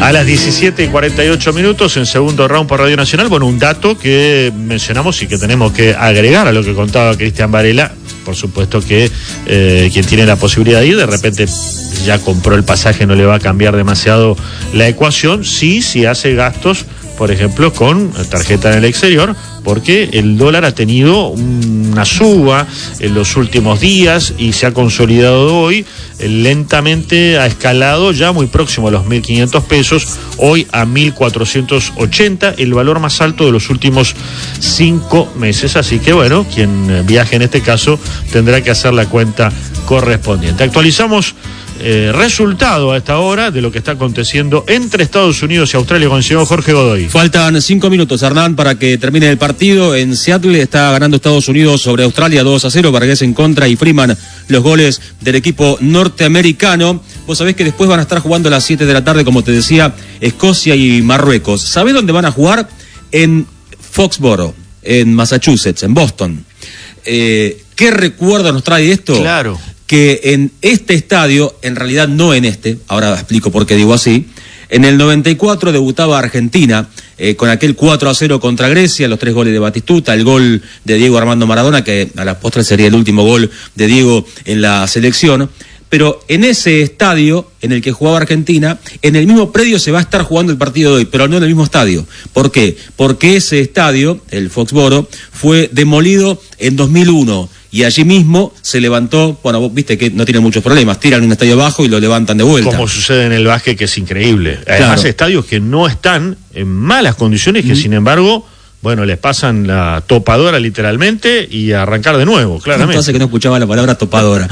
A las 17:48 en segundo round por Radio Nacional. Bueno, un dato que mencionamos y que tenemos que agregar a lo que contaba Cristian Varela. Por supuesto que quien tiene la posibilidad de ir, de repente ya compró el pasaje, no le va a cambiar demasiado la ecuación. Sí, si hace gastos, por ejemplo, con tarjeta en el exterior, porque el dólar ha tenido una suba en los últimos días y se ha consolidado hoy, lentamente ha escalado ya muy próximo a los 1.500 pesos, hoy a 1.480, el valor más alto de los últimos 5 meses, así que bueno, quien viaje en este caso tendrá que hacer la cuenta correspondiente. Actualizamos resultado a esta hora de lo que está aconteciendo entre Estados Unidos y Australia con el señor Jorge Godoy. Faltan 5 minutos, Hernán, para que termine el partido. En Seattle está ganando Estados Unidos sobre Australia 2-0, Vargas en contra y Freeman los goles del equipo norteamericano. Vos sabés que después van a estar jugando a las 7 de la tarde, como te decía, Escocia y Marruecos. ¿Sabés dónde van a jugar? En Foxborough, en Massachusetts, en Boston. ¿Qué recuerdo nos trae esto? Claro. Que en este estadio, en realidad no en este, ahora explico por qué digo así, en el 94 debutaba Argentina con aquel 4-0 contra Grecia, los 3 goles de Batistuta, el gol de Diego Armando Maradona, que a la postre sería el último gol de Diego en la selección. Pero en ese estadio en el que jugaba Argentina, en el mismo predio se va a estar jugando el partido de hoy, pero no en el mismo estadio. ¿Por qué? Porque ese estadio, el Foxborough, fue demolido en 2001. Y allí mismo se levantó, bueno, vos viste que no tiene muchos problemas, tiran un estadio abajo y lo levantan de vuelta. Como sucede en el básquet, que es increíble. Además, claro, estadios que no están en malas condiciones, que sin embargo, bueno, les pasan la topadora literalmente y a arrancar de nuevo, claramente. Entonces que no escuchaba la palabra topadora.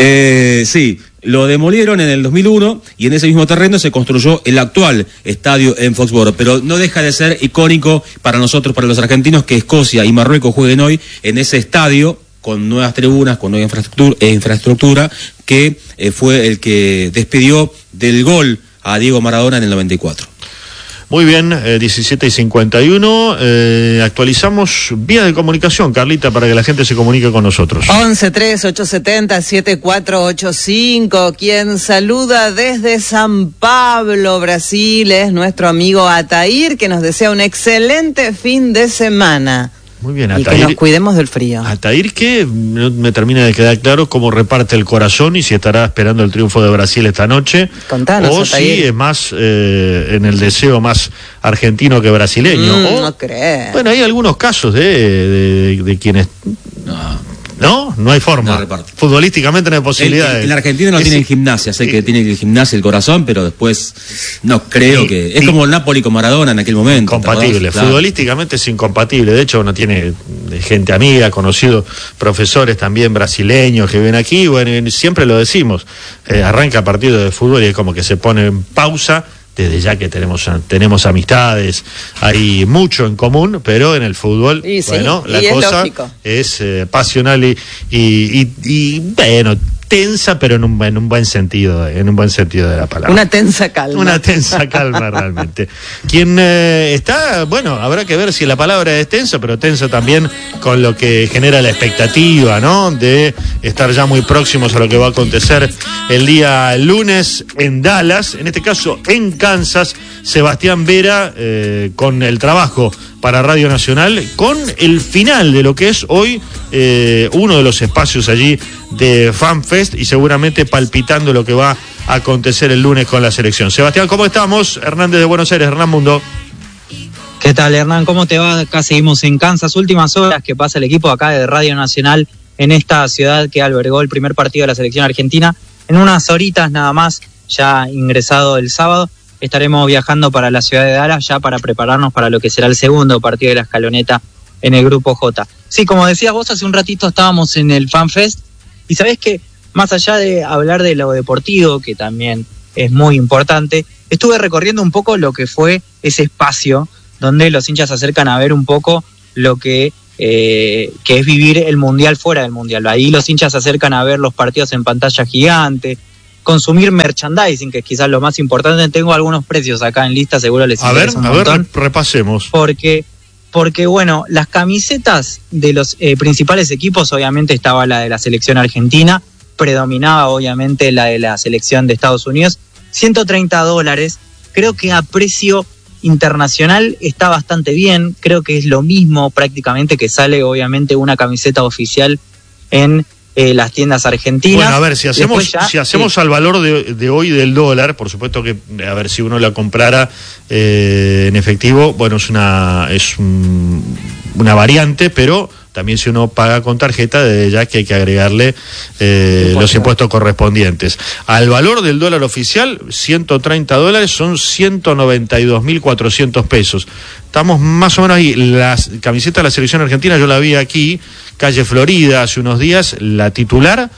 Sí, lo demolieron en el 2001 y en ese mismo terreno se construyó el actual estadio en Foxborough, pero no deja de ser icónico para nosotros, para los argentinos, que Escocia y Marruecos jueguen hoy en ese estadio, con nuevas tribunas, con nueva infraestructura, que fue el que despidió del gol a Diego Maradona en el 94. Muy bien, 17:51, actualizamos vía de comunicación, Carlita, para que la gente se comunique con nosotros. 11-3-870-7485, quien saluda desde San Pablo, Brasil, es nuestro amigo Atair, que nos desea un excelente fin de semana. Muy bien, Atair. Y que nos cuidemos del frío. Atair, que no me termina de quedar claro cómo reparte el corazón y si estará esperando el triunfo de Brasil esta noche. Contanos, o Atair. si es más en el deseo más argentino que brasileño. No crees. Bueno, hay algunos casos de quienes... No hay forma. No, futbolísticamente no hay posibilidad. En la Argentina no tienen gimnasia, sé que tiene gimnasia el corazón, pero después no creo que... Es como el Napoli con Maradona en aquel momento. Incompatible, claro. Futbolísticamente es incompatible. De hecho, uno tiene gente amiga, conocidos, profesores también brasileños que ven aquí. Bueno, siempre lo decimos. Arranca partido de fútbol y es como que se pone en pausa. Desde ya que tenemos amistades, hay mucho en común, pero en el fútbol, sí, bueno, la cosa es pasional y bueno, tensa, pero en un buen sentido, de la palabra. Una tensa calma. Una tensa calma realmente. Quien está, bueno, habrá que ver si la palabra es tensa, pero tensa también con lo que genera la expectativa, ¿no? De estar ya muy próximos a lo que va a acontecer el día lunes en Dallas, en este caso en Kansas, Sebastián Vera con el trabajo para Radio Nacional, con el final de lo que es hoy uno de los espacios allí de FanFest y seguramente palpitando lo que va a acontecer el lunes con la selección. Sebastián, ¿cómo estamos? Hernández de Buenos Aires, Hernán Mundo. ¿Qué tal, Hernán? ¿Cómo te va? Acá seguimos en Kansas. Últimas horas que pasa el equipo acá de Radio Nacional en esta ciudad que albergó el primer partido de la selección argentina. En unas horitas nada más, ya ingresado el sábado, estaremos viajando para la ciudad de Dallas ya para prepararnos para lo que será el segundo partido de la escaloneta en el Grupo J. Sí, como decías vos, hace un ratito estábamos en el FanFest y sabés que más allá de hablar de lo deportivo, que también es muy importante, estuve recorriendo un poco lo que fue ese espacio donde los hinchas se acercan a ver un poco lo que es vivir el Mundial fuera del Mundial. Ahí los hinchas se acercan a ver los partidos en pantalla gigante, consumir merchandising, que es quizás lo más importante. Tengo algunos precios acá en lista, seguro les interesa un montón. A ver, repasemos. Porque bueno, las camisetas de los principales equipos, obviamente estaba la de la selección argentina, predominaba obviamente la de la selección de Estados Unidos, $130, creo que a precio internacional está bastante bien, creo que es lo mismo prácticamente que sale obviamente una camiseta oficial en las tiendas argentinas. Bueno, a ver, si hacemos al valor de hoy del dólar, por supuesto que, a ver, si uno la comprara en efectivo, bueno, es una variante, pero también si uno paga con tarjeta, ya que hay que agregarle los impuestos correspondientes. Al valor del dólar oficial, $130 son 192.400 pesos. Estamos más o menos ahí. La camiseta de la selección argentina, yo la vi aquí, calle Florida, hace unos días, la titular,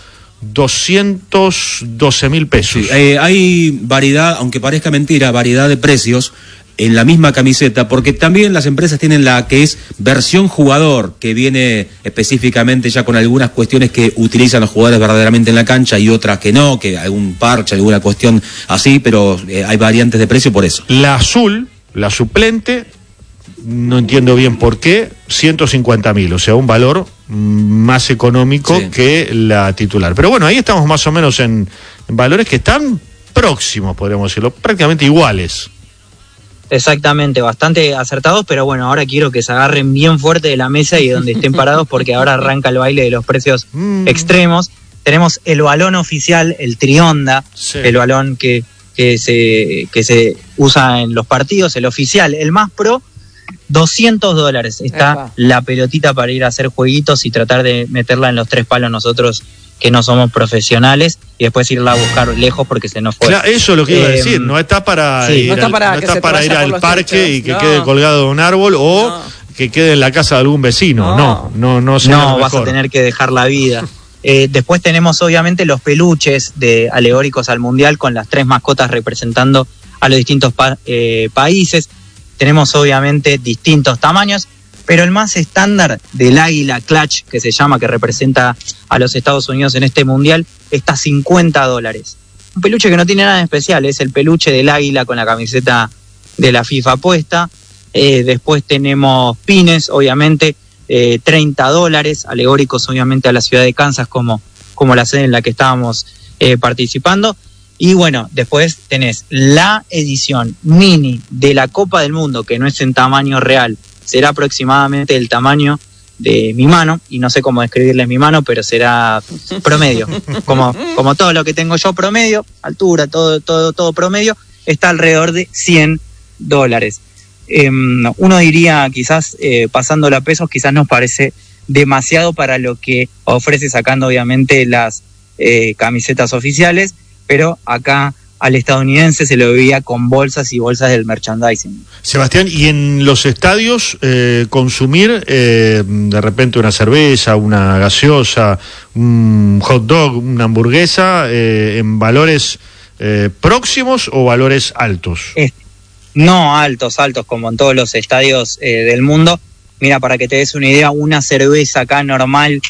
212.000 pesos. Sí, hay variedad, aunque parezca mentira, variedad de precios en la misma camiseta, porque también las empresas tienen la que es versión jugador, que viene específicamente ya con algunas cuestiones que utilizan los jugadores verdaderamente en la cancha y otras que no, que algún parche, alguna cuestión así, pero hay variantes de precio por eso. La azul, la suplente, no entiendo bien por qué, 150.000, o sea, un valor más económico que la titular. Pero bueno, ahí estamos más o menos en valores que están próximos, podríamos decirlo, prácticamente iguales. Exactamente, bastante acertados, pero bueno, ahora quiero que se agarren bien fuerte de la mesa y donde estén parados, porque ahora arranca el baile de los precios extremos. Tenemos el balón oficial, el Trionda, el balón que se usa en los partidos, el oficial, el más pro, $200 está la pelotita para ir a hacer jueguitos y tratar de meterla en los 3 palos nosotros que no somos profesionales, y después irla a buscar lejos porque se nos fue. Claro, eso es lo que iba a decir, no está para ir al parque y que quede colgado de un árbol o que quede en la casa de algún vecino. No vas a tener que dejar la vida. Después tenemos obviamente los peluches alegóricos al Mundial con las 3 mascotas representando a los distintos países. Tenemos obviamente distintos tamaños, pero el más estándar del águila clutch, que se llama, que representa a los Estados Unidos en este mundial, está $50. Un peluche que no tiene nada de especial, es el peluche del águila con la camiseta de la FIFA puesta. Después tenemos pines, obviamente, $30, alegóricos obviamente a la ciudad de Kansas como la sede en la que estábamos participando. Y bueno, después tenés la edición mini de la Copa del Mundo, que no es en tamaño real, será aproximadamente el tamaño de mi mano, y no sé cómo describirles mi mano, pero será promedio, como todo lo que tengo yo promedio, altura, todo promedio, está alrededor de $100. Uno diría, quizás pasando a pesos, quizás nos parece demasiado para lo que ofrece, sacando obviamente las camisetas oficiales, pero acá al estadounidense se lo veía con bolsas y bolsas del merchandising. Sebastián, ¿y en los estadios consumir de repente una cerveza, una gaseosa, un hot dog, una hamburguesa en valores próximos o valores altos? No, altos, como en todos los estadios del mundo. Mira, para que te des una idea, una cerveza acá normal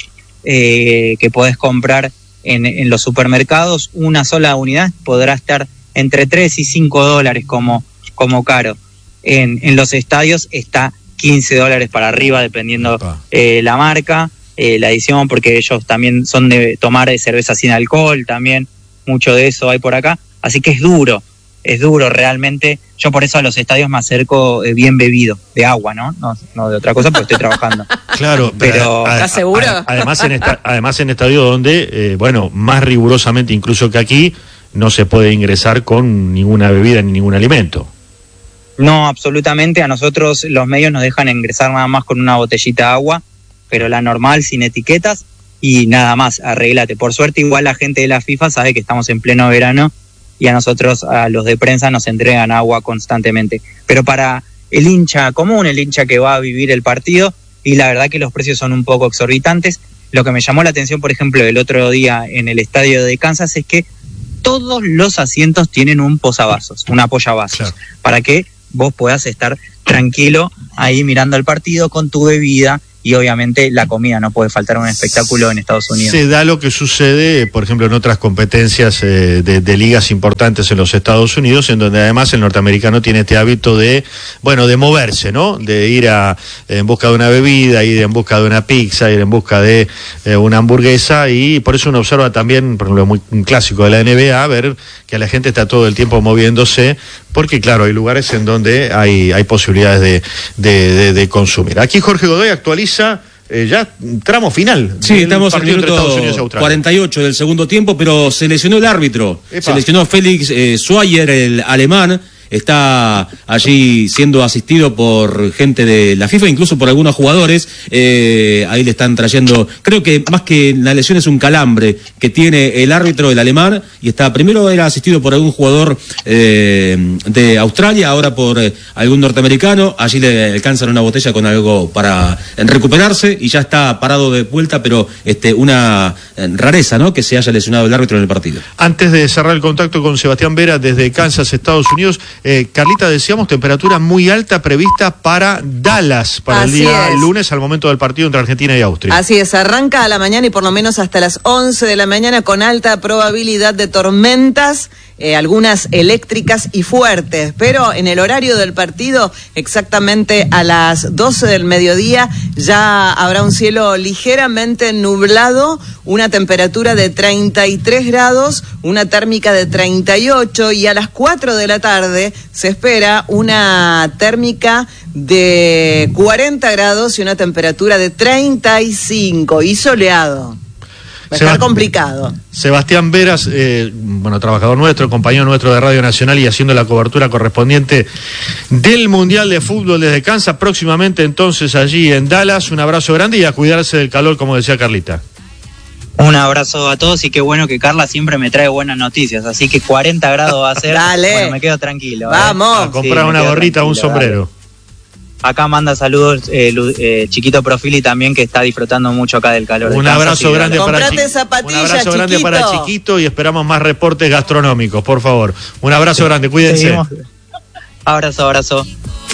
que podés comprar en los supermercados, una sola unidad podrá estar entre $3 y $5 como caro. En los estadios está $15 para arriba, dependiendo la marca, la edición, porque ellos también son de tomar cerveza sin alcohol, también mucho de eso hay por acá, así que es duro realmente. Yo por eso a los estadios me acerco bien bebido, de agua, no de otra cosa, porque estoy trabajando. Claro, pero ¿estás seguro? Además en estadios donde, más rigurosamente incluso que aquí, no se puede ingresar con ninguna bebida ni ningún alimento. No, absolutamente. A nosotros los medios nos dejan ingresar nada más con una botellita de agua, pero la normal, sin etiquetas, y nada más, arréglate. Por suerte, igual la gente de la FIFA sabe que estamos en pleno verano y a nosotros, a los de prensa, nos entregan agua constantemente. Pero para el hincha común, el hincha que va a vivir el partido, y la verdad que los precios son un poco exorbitantes. Lo que me llamó la atención, por ejemplo, el otro día en el estadio de Kansas, es que todos los asientos tienen un posavasos, un apoyavasos, claro, para que vos puedas estar tranquilo ahí mirando el partido con tu bebida. Y obviamente la comida, no puede faltar un espectáculo en Estados Unidos. Se da lo que sucede, por ejemplo, en otras competencias de ligas importantes en los Estados Unidos, en donde además el norteamericano tiene este hábito de moverse, ¿no? De ir en busca de una bebida, ir en busca de una pizza, ir en busca de una hamburguesa, y por eso uno observa también, por ejemplo, un clásico de la NBA, ver que la gente está todo el tiempo moviéndose porque claro, hay lugares en donde hay posibilidades de consumir. Aquí Jorge Godoy actualiza ya tramo final. Sí, estamos en el minuto 48 del segundo tiempo, pero se lesionó el árbitro. Epa. Se lesionó Félix Schweier, el alemán. Está allí siendo asistido por gente de la FIFA, incluso por algunos jugadores. Ahí le están trayendo, creo que más que la lesión es un calambre que tiene el árbitro, el alemán, y primero era asistido por algún jugador de Australia, ahora por algún norteamericano. Allí le alcanzan una botella con algo para recuperarse y ya está parado de vuelta, pero una rareza, ¿no?, que se haya lesionado el árbitro en el partido. Antes de cerrar el contacto con Sebastián Vera desde Kansas, Estados Unidos, Carlita, decíamos temperatura muy alta prevista para Dallas para el día lunes al momento del partido entre Argentina y Austria. Así es, arranca a la mañana y por lo menos hasta las 11 de la mañana con alta probabilidad de tormentas, algunas eléctricas y fuertes, pero en el horario del partido, exactamente a las 12 del mediodía, ya habrá un cielo ligeramente nublado, una temperatura de 33 grados, una térmica de 38, y a las 4 de la tarde se espera una térmica de 40 grados y una temperatura de 35 y soleado. Va a estar complicado. Sebastián Veras, trabajador nuestro, compañero nuestro de Radio Nacional y haciendo la cobertura correspondiente del Mundial de Fútbol desde Kansas, próximamente entonces allí en Dallas. Un abrazo grande y a cuidarse del calor, como decía Carlita. Un abrazo a todos y qué bueno que Carla siempre me trae buenas noticias, así que 40 grados va a ser. Dale. Bueno, me quedo tranquilo. Vamos. A comprar una gorrita o un sombrero. Dale. Acá manda saludos Chiquito Profili también, que está disfrutando mucho acá del calor. Un abrazo grande para Chiquito. Chiquito y esperamos más reportes gastronómicos, por favor. Un abrazo grande, cuídense. Seguimos. Abrazo.